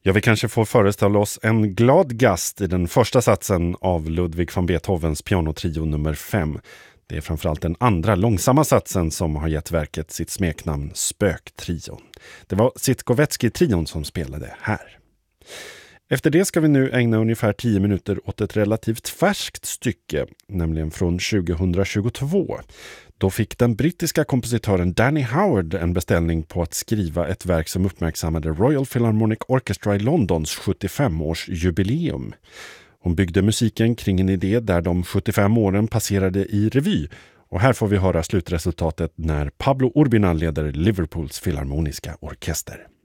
Ja, vi kanske får föreställa oss en glad gast i den första satsen av Ludwig van Beethovens pianotrio nummer 5. Det är framförallt den andra långsamma satsen som har gett verket sitt smeknamn Spöktrion. Det var Sitkovetsky-trion som spelade här. Efter det ska vi nu ägna ungefär 10 minuter åt ett relativt färskt stycke, nämligen från 2022. Då fick den brittiska kompositören Danny Howard en beställning på att skriva ett verk som uppmärksammade Royal Philharmonic Orchestra i Londons 75-årsjubileum. Hon byggde musiken kring en idé där de 75 åren passerade i revy. Och här får vi höra slutresultatet när Pablo Urbina leder Liverpools filharmoniska orkester.